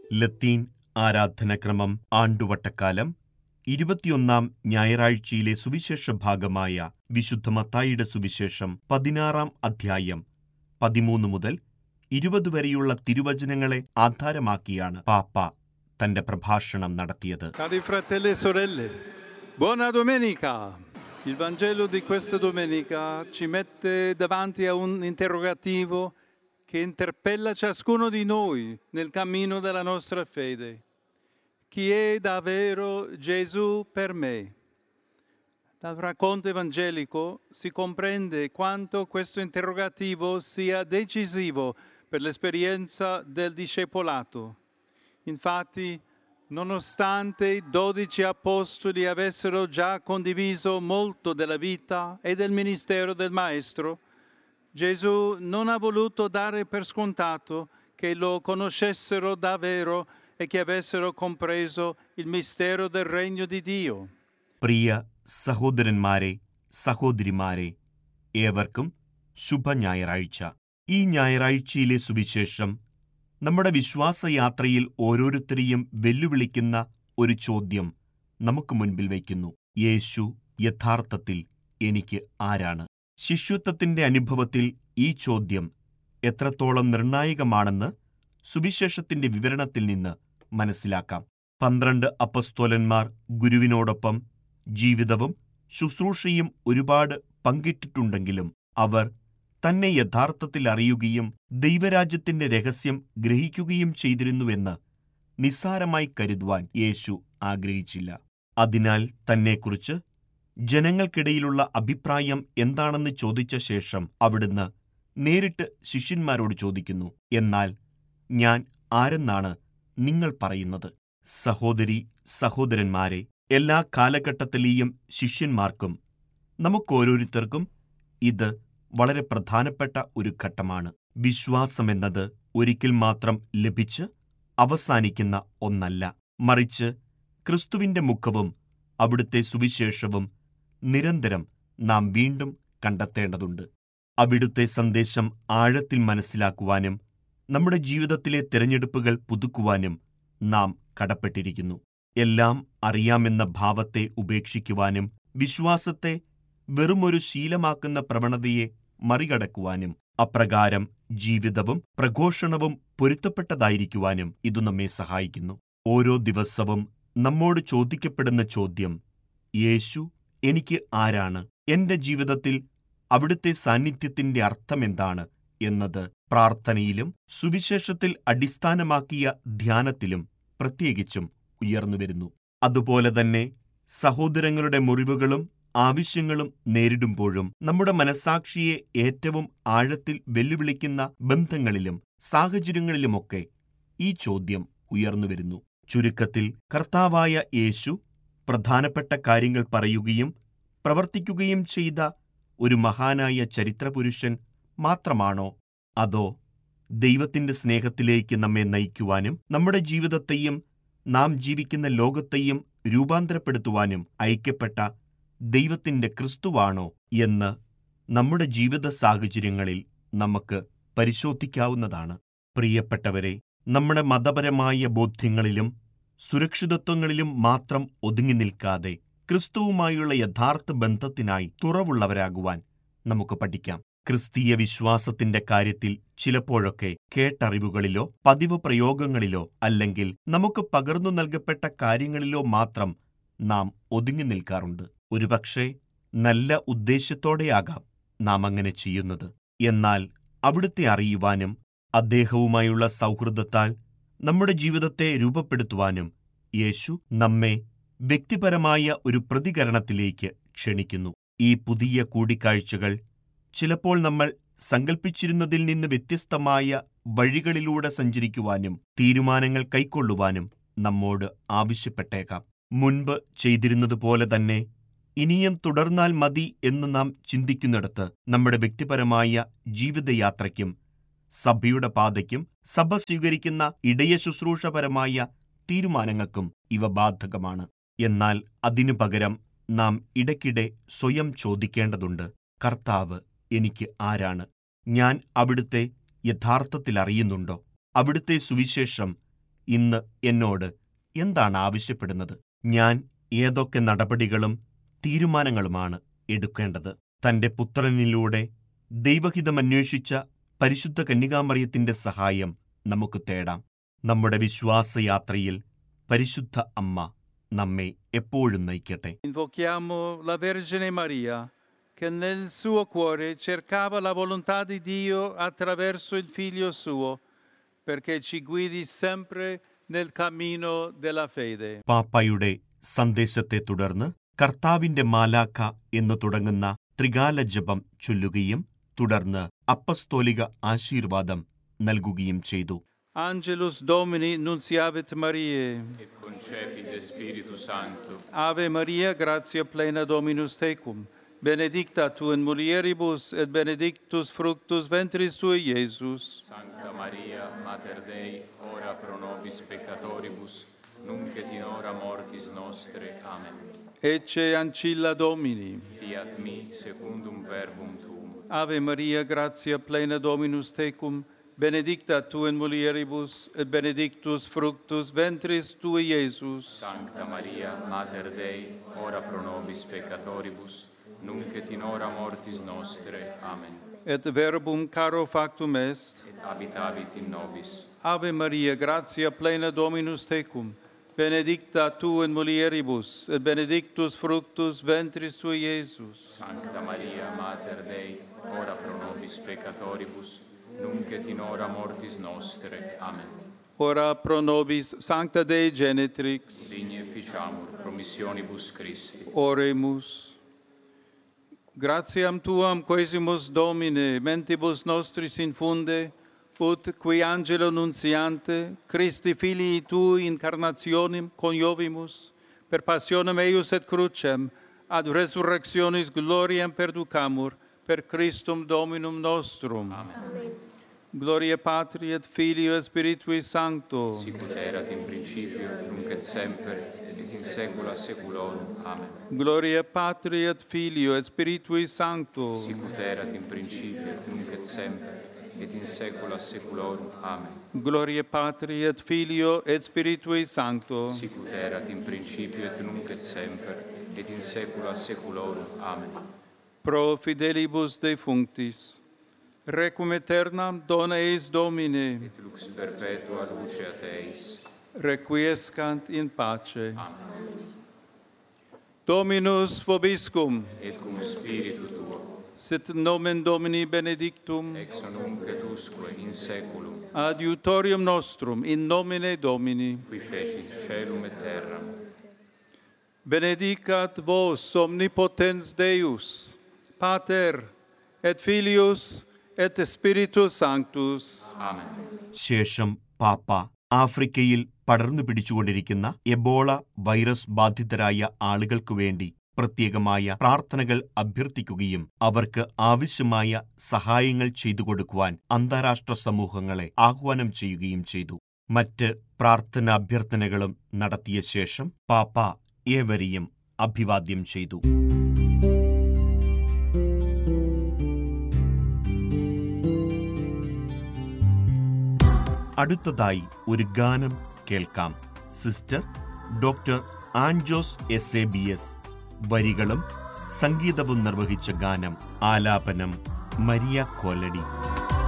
ലത്തീൻ ആരാധനക്രമം ആണ്ടുവട്ടക്കാലം 21 ഞായറാഴ്ചയിലെ സുവിശേഷ ഭാഗമായ വിശുദ്ധ മത്തായിയുടെ സുവിശേഷം 16 അധ്യായം 13 മുതൽ 20 വരെയുള്ള തിരുവചനങ്ങളെ ആധാരമാക്കിയാണ് പാപ്പ തന്റെ പ്രഭാഷണം നടത്തിയത്. Cari fratelli e sorelle, buona domenica! Il Vangelo di questa domenica ci mette davanti a un interrogativo che interpella ciascuno di noi nel cammino della nostra fede. Chi è davvero Gesù per me? Dal racconto evangelico si comprende quanto questo interrogativo sia decisivo per l'esperienza del discepolato. Infatti, nonostante i 12 apostoli avessero già condiviso molto della vita e del ministero del Maestro, Gesù non ha voluto dare per scontato che lo conoscessero davvero e che avessero compreso il mistero del regno di Dio. പ്രിയ സഹോദരന്മാരെ, സഹോദരിമാരെ, ഏവർക്കും ശുഭ ഞായറാഴ്ച. ഈ ഞായറാഴ്ചയിലെ സുവിശേഷം നമ്മുടെ വിശ്വാസയാത്രയിൽ ഓരോരുത്തരെയും വെല്ലുവിളിക്കുന്ന ഒരു ചോദ്യം നമുക്ക് മുൻപിൽ വയ്ക്കുന്നു. യേശു യഥാർത്ഥത്തിൽ എനിക്ക് ആരാണ്? ശിഷ്യത്വത്തിന്റെ അനുഭവത്തിൽ ഈ ചോദ്യം എത്രത്തോളം നിർണായകമാണെന്ന് സുവിശേഷത്തിന്റെ വിവരണത്തിൽ നിന്ന് മനസ്സിലാക്കാം. 12 അപ്പസ്തോലന്മാർ ഗുരുവിനോടൊപ്പം ജീവിതവും ശുശ്രൂഷയും ഒരുപാട് പങ്കിട്ടിട്ടുണ്ടെങ്കിലും അവർ തന്നെ യഥാർത്ഥത്തിൽ അറിയുകയും ദൈവരാജ്യത്തിന്റെ രഹസ്യം ഗ്രഹിക്കുകയും ചെയ്തിരുന്നുവെന്ന് നിസ്സാരമായി കരുതുവാൻ യേശു ആഗ്രഹിച്ചില്ല. അതിനാൽ തന്നെക്കുറിച്ച് ജനങ്ങൾക്കിടയിലുള്ള അഭിപ്രായം എന്താണെന്ന് ചോദിച്ച ശേഷം അവിടുന്ന് നേരിട്ട് ശിഷ്യന്മാരോട് ചോദിക്കുന്നു, എന്നാൽ ഞാൻ ആരെന്നാണ് നിങ്ങൾ പറയുന്നത്? സഹോദരി സഹോദരന്മാരെ, എല്ലാ കാലഘട്ടത്തിലെയും ശിഷ്യന്മാർക്കും നമുക്കോരോരുത്തർക്കും ഇത് വളരെ പ്രധാനപ്പെട്ട ഒരു ഘട്ടമാണ്. വിശ്വാസമെന്നത് ഒരിക്കൽ മാത്രം ലഭിച്ച് അവസാനിക്കുന്ന ഒന്നല്ല, മറിച്ച് ക്രിസ്തുവിന്റെ മുഖവും അവിടുത്തെ സുവിശേഷവും നിരന്തരം നാം വീണ്ടും കണ്ടെത്തേണ്ടതുണ്ട്. അവിടുത്തെ സന്ദേശം ആഴത്തിൽ മനസ്സിലാക്കുവാനും നമ്മുടെ ജീവിതത്തിലെ തിരഞ്ഞെടുപ്പുകൾ പുതുക്കുവാനും നാം കടപ്പെട്ടിരിക്കുന്നു. എല്ലാം അറിയാമെന്ന ഭാവത്തെ ഉപേക്ഷിക്കുവാനും വിശ്വാസത്തെ വെറുമൊരു ശീലമാക്കുന്ന പ്രവണതയെ മറികടക്കുവാനും അപ്രകാരം ജീവിതവും പ്രഘോഷണവും പൊരുത്തപ്പെട്ടതായിരിക്കുവാനും ഇതു നമ്മെ സഹായിക്കുന്നു. ഓരോ ദിവസവും നമ്മോട് ചോദിക്കപ്പെടുന്ന ചോദ്യം, യേശു എനിക്ക് ആരാണ്? എന്റെ ജീവിതത്തിൽ അവിടുത്തെ സാന്നിധ്യത്തിന്റെ അർത്ഥമെന്താണ് എന്നത് പ്രാർത്ഥനയിലും സുവിശേഷത്തിൽ അടിസ്ഥാനമാക്കിയ ധ്യാനത്തിലും പ്രത്യേകിച്ചും ഉയർന്നുവരുന്നു. അതുപോലെ തന്നെ സഹോദരങ്ങളുടെ മുറിവുകളും ആവശ്യങ്ങളും നേരിടുമ്പോഴും നമ്മുടെ മനസ്സാക്ഷിയെ ഏറ്റവും ആഴത്തിൽ വെല്ലുവിളിക്കുന്ന ബന്ധങ്ങളിലും സാഹചര്യങ്ങളിലുമൊക്കെ ഈ ചോദ്യം ഉയർന്നുവരുന്നു. ചുരുക്കത്തിൽ, കർത്താവായ യേശു പ്രധാനപ്പെട്ട കാര്യങ്ങൾ പറയുകയും പ്രവർത്തിക്കുകയും ചെയ്ത ഒരു മഹാനായ ചരിത്രപുരുഷൻ മാത്രമാണോ? അതോ ദൈവത്തിന്റെ സ്നേഹത്തിലേക്ക് നമ്മെ നയിക്കുവാനും നമ്മുടെ ജീവിതത്തെയും നാം ജീവിക്കുന്ന ലോകത്തെയും രൂപാന്തരപ്പെടുത്തുവാനും അയക്കപ്പെട്ട ദൈവത്തിന്റെ ക്രിസ്തുവാണോ എന്ന് നമ്മുടെ ജീവിത സാഹചര്യങ്ങളിൽ നമുക്ക് പരിശോധിക്കാവുന്നതാണ്. പ്രിയപ്പെട്ടവരെ, നമ്മുടെ മതപരമായ ബോധ്യങ്ങളിലും സുരക്ഷിതത്വങ്ങളിലും മാത്രം ഒതുങ്ങി നിൽക്കാതെ ക്രിസ്തുവുമായുള്ള യഥാർത്ഥ ബന്ധത്തിനായി തുറവുള്ളവരാകുവാൻ നമുക്ക് പഠിക്കാം. ക്രിസ്തീയ വിശ്വാസത്തിന്റെ കാര്യത്തിൽ ചിലപ്പോഴൊക്കെ കേട്ടറിവുകളിലോ പതിവ് പ്രയോഗങ്ങളിലോ അല്ലെങ്കിൽ നമുക്ക് പകർന്നു നൽകപ്പെട്ട കാര്യങ്ങളിലോ മാത്രം നാം ഒതുങ്ങി നിൽക്കാറുണ്ട്. ഒരുപക്ഷെ നല്ല ഉദ്ദേശ്യത്തോടെയാകാം നാം അങ്ങനെ ചെയ്യുന്നത്. എന്നാൽ അവിടുത്തെ അറിയുവാനും അദ്ദേഹവുമായുള്ള സൗഹൃദത്താൽ നമ്മുടെ ജീവിതത്തെ രൂപപ്പെടുത്തുവാനും യേശു നമ്മെ വ്യക്തിപരമായ ഒരു പ്രതികരണത്തിലേക്ക് ക്ഷണിക്കുന്നു. ഈ പുതിയ കൂടിക്കാഴ്ചകൾ ചിലപ്പോൾ നമ്മൾ സങ്കൽപ്പിച്ചിരുന്നതിൽ നിന്ന് വ്യത്യസ്തമായ വഴികളിലൂടെ സഞ്ചരിക്കുവാനും തീരുമാനങ്ങൾ കൈക്കൊള്ളുവാനും നമ്മോട് ആവശ്യപ്പെട്ടേക്കാം. മുൻപ് ചെയ്തിരുന്നതുപോലെ തന്നെ ഇനിയും തുടർന്നാൽ മതി എന്ന് നാം ചിന്തിക്കുന്നിടത്ത് നമ്മുടെ വ്യക്തിപരമായ ജീവിതയാത്രയ്ക്കും സഭയുടെ പാതയ്ക്കും സഭ സ്വീകരിക്കുന്ന ഇടയ ശുശ്രൂഷപരമായ തീരുമാനങ്ങൾക്കും ഇവ ബാധകമാണ്. എന്നാൽ അതിനു പകരം നാം ഇടയ്ക്കിടെ സ്വയം ചോദിക്കേണ്ടതുണ്ട്, കർത്താവ് എനിക്ക് ആരാണ്? ഞാൻ അവിടുത്തെ യഥാർത്ഥത്തിൽ അറിയുന്നുണ്ടോ? അവിടുത്തെ സുവിശേഷം ഇന്ന് എന്നോട് എന്താണ് ആവശ്യപ്പെടുന്നത്? ഞാൻ ഏതൊക്കെ നടപടികളും തീരുമാനങ്ങളുമാണ് എടുക്കേണ്ടത്? തന്റെ പുത്രനിലൂടെ ദൈവഹിതമന്വേഷിച്ച പരിശുദ്ധ കന്യകാമറിയത്തിന്റെ സഹായം നമുക്ക് തേടാം. നമ്മുടെ വിശ്വാസയാത്രയിൽ പരിശുദ്ധ അമ്മ നമ്മെ എപ്പോഴും നയിക്കട്ടെ. Invochiamo la Vergine Maria, che nel suo cuore cercava la volontà di Dio attraverso il Figlio suo, perché ci guidi sempre nel cammino della fede. പാപ്പായുടെ സന്ദേശത്തെ തുടർന്ന് കർത്താവിന്റെ മാലാഖ എന്ന് തുടങ്ങുന്ന ത്രികാല ജപം ചൊല്ലുകയും തുടർന്ന് അപ്പസ്തോലിക ആശീർവാദം നൽകുകയും ചെയ്തു. Angelus Domini nunciavit Mariae. Et concepit de Spiritu Sancto. Ave Maria, gratia plena Dominus tecum, benedicta tu in mulieribus, et benedictus fructus ventris tui, Iesus. Sancta Maria, Mater Dei, ora pro nobis peccatoribus, nunc et in hora mortis nostre. Amen. Ecce ancilla Domini. Fiat mi secundum verbum tuum. Ave Maria, gratia plena Dominus tecum, benedicta tu in mulieribus, et benedictus fructus ventris tui, Iesus. Sancta Maria, Mater Dei, ora pro nobis peccatoribus, nunc et in hora mortis nostre. Amen. Et verbum caro factum est. Et habitavit in nobis. Ave Maria, gratia plena Dominus tecum, benedicta tu in mulieribus, et benedictus fructus ventris tui, Iesus. Sancta Maria, Mater Dei, ora pro nobis peccatoribus, nunc et in hora mortis nostre. Amen. Ora pro nobis, Sancta Dei Genetrix, Digne ficiamur promissionibus Christi. oremus. Gratiam tuam quesimus Domine, mentibus nostris infunde, ut qui angelo nunciante, Christi filii tui incarnationem coniovimus, per passionem eius et crucem, ad resurrectionis gloriam perducamur, per Christum Dominum nostrum. Amen. Gloria Patri et Filio et Spiritui Sancto. Sicut erat in principio, nunc et semper, et in saecula saeculorum. Amen. Gloria Patri et Filio et Spiritui Sancto. Sicut erat in principio, nunc et semper, et in saecula saeculorum. Amen. Gloria Patri et Filio et Spiritui Sancto. Sicut erat in principio, et nunc et semper, et in saecula saeculorum. Amen. Pro fidelibus defunctis, requiem aeternam dona eis Domine, Et lux perpetua luceat eis. requiescant in pace. Amen. Dominus vobiscum, Et cum spiritu tuo, sit nomen Domini benedictum, ex nunc et usque in saeculum, adiutorium nostrum in nomine Domini. qui fecit caelum et terram. Benedicat vos omnipotens Deus, Pater et Filius et Spiritus Sanctus. Amen. ശേഷം പാപ്പ ആഫ്രിക്കയിൽ പടർന്നു പിടിച്ചുകൊണ്ടിരിക്കുന്ന Ebola virus ബാധിതരായ ആളുകൾക്കു വേണ്ടി പ്രത്യേകമായ പ്രാർത്ഥനകൾ അഭ്യർത്ഥിക്കുകയും അവർക്ക് ആവശ്യമായ സഹായങ്ങൾ ചെയ്തു കൊടുക്കുവാൻ അന്താരാഷ്ട്ര സമൂഹങ്ങളെ ആഹ്വാനം ചെയ്യുകയും ചെയ്തു. മറ്റ് പ്രാർത്ഥനാഭ്യർത്ഥനകളും നടത്തിയ ശേഷം പാപ്പ ഏവരെയും അഭിവാദ്യം ചെയ്തു. അടുത്തതായി ഒരു ഗാനം കേൾക്കാം. സിസ്റ്റർ ഡോക്ടർ ആൻജോസ് SABS വരികളും സംഗീതവും നിർവഹിച്ച ഗാനം. ആലാപനം മരിയ കോലടി.